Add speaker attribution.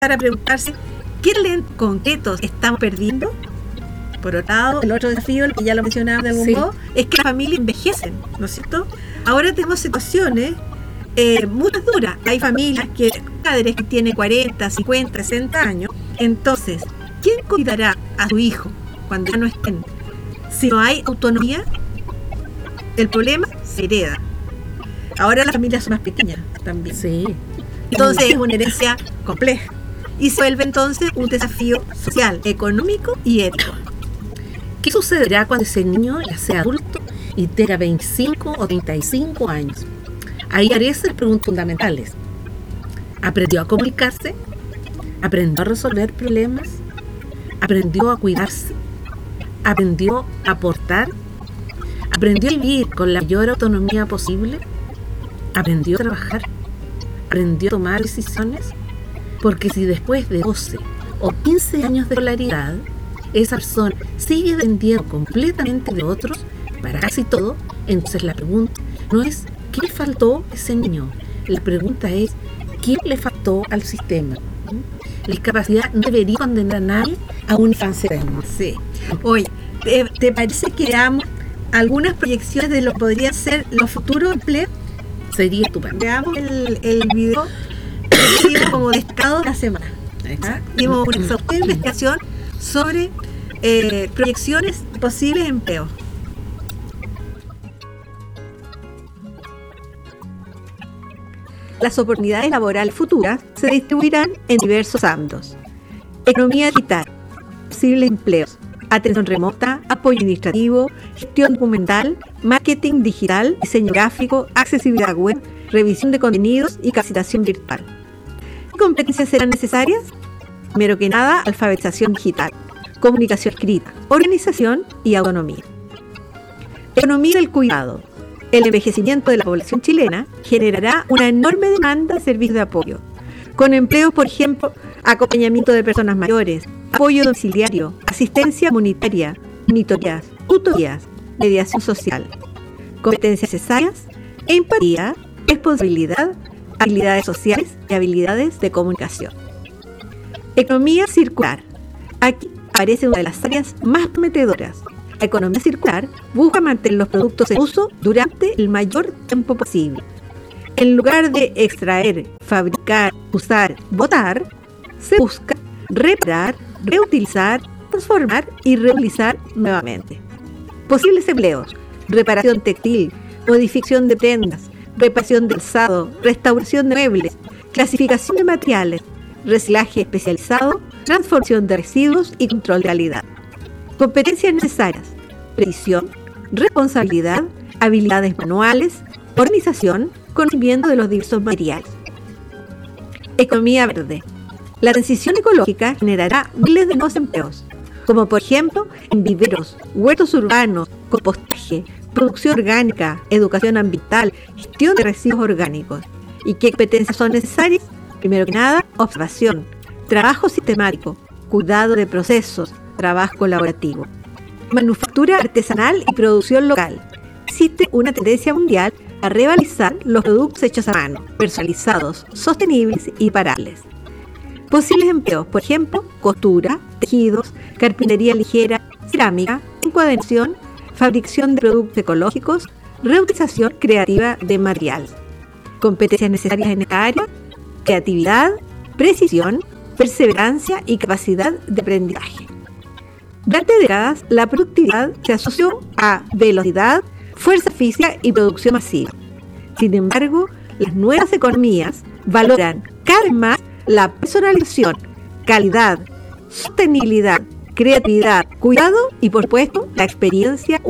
Speaker 1: a preguntarse qué elementos concretos estamos perdiendo. Por otro lado, el otro desafío, el que ya lo mencionaba de algún modo, es que las familias envejecen, ¿no es cierto? Ahora tenemos situaciones muy duras. Hay familias padres que tienen 40, 50, 60 años. Entonces, ¿quién cuidará a su hijo cuando ya no estén? Si no hay autonomía, el problema se hereda. Ahora las familias son más pequeñas también.
Speaker 2: Sí.
Speaker 1: Entonces es una herencia compleja. Y se vuelve entonces un desafío social, económico y ético.
Speaker 2: ¿Qué sucederá cuando ese niño ya sea adulto y tenga 25 o 35 años? Ahí aparecen preguntas fundamentales. ¿Aprendió a comunicarse? ¿Aprendió a resolver problemas? ¿Aprendió a cuidarse? ¿Aprendió a aportar? ¿Aprendió a vivir con la mayor autonomía posible? ¿Aprendió a trabajar? ¿Aprendió a tomar decisiones? Porque si después de 12 o 15 años de escolaridad, esa persona sigue dependiendo completamente de otros para casi todo, entonces la pregunta no es ¿qué le faltó a ese niño? La pregunta es ¿qué le faltó al sistema? La discapacidad no debería condenar a nadie a una infancia eterna.
Speaker 1: Sí. Oye, ¿te parece que veamos algunas proyecciones de lo que podrían ser los futuros empleos?
Speaker 2: Sería estupendo.
Speaker 1: Veamos el video como destacado de la semana. Dimos una exhaustiva investigación sobre proyecciones de posibles empleos. Las oportunidades laborales futuras se distribuirán en diversos ámbitos. Economía digital, posibles empleos, atención remota, apoyo administrativo, gestión documental, marketing digital, diseño gráfico, accesibilidad web, revisión de contenidos y capacitación virtual. ¿Qué competencias serán necesarias? Primero que nada, alfabetización digital, comunicación escrita, organización y autonomía. Economía del cuidado. El envejecimiento de la población chilena generará una enorme demanda de servicios de apoyo, con empleos, por ejemplo, acompañamiento de personas mayores, apoyo domiciliario, asistencia monetaria, monitorías, tutorías, mediación social. Competencias necesarias: empatía, responsabilidad, habilidades sociales y habilidades de comunicación. Economía circular. Aquí aparece una de las áreas más prometedoras. La economía circular busca mantener los productos en uso durante el mayor tiempo posible. En lugar de extraer, fabricar, usar, botar, se busca reparar, reutilizar, transformar y reutilizar nuevamente. Posibles empleos: reparación textil, modificación de prendas, reparación de calzado, restauración de muebles, clasificación de materiales, reciclaje especializado, transformación de residuos y control de calidad. Competencias necesarias: precisión, responsabilidad, habilidades manuales, organización, conocimiento de los diversos materiales. Economía verde. La transición ecológica generará miles de nuevos empleos, como por ejemplo en viveros, huertos urbanos, compostaje, producción orgánica, educación ambiental, gestión de residuos orgánicos. ¿Y qué competencias son necesarias? Primero que nada, observación, trabajo sistemático, cuidado de procesos, trabajo colaborativo. Manufactura artesanal y producción local. Existe una tendencia mundial a revalorizar los productos hechos a mano, personalizados, sostenibles y parables. Posibles empleos, por ejemplo, costura, tejidos, carpintería ligera, cerámica, encuadernación, fabricación de productos ecológicos, reutilización creativa de materiales. Competencias necesarias en esta área: creatividad, precisión, perseverancia y capacidad de aprendizaje. Durante décadas, la productividad se asoció a velocidad, fuerza física y producción masiva. Sin embargo, las nuevas economías valoran cada vez más la personalización, calidad, sostenibilidad, creatividad, cuidado y, por supuesto, la experiencia